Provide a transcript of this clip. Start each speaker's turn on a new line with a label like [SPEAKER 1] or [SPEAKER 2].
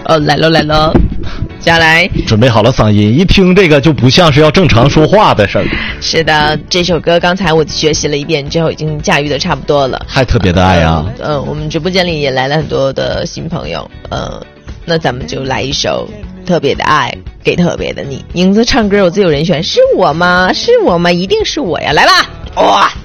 [SPEAKER 1] 来了，接下来
[SPEAKER 2] 准备好了嗓音，一听这个就不像是要正常说话的事儿。
[SPEAKER 1] 是的，这首歌刚才我学习了一遍之后，已经驾驭的差不多了。
[SPEAKER 2] 还特别的爱啊！
[SPEAKER 1] 我们直播间里也来了很多的新朋友，那咱们就来一首特别的爱给特别的你。影子唱歌我自有人选，是我吗？是我吗？一定是我呀！来吧，哇！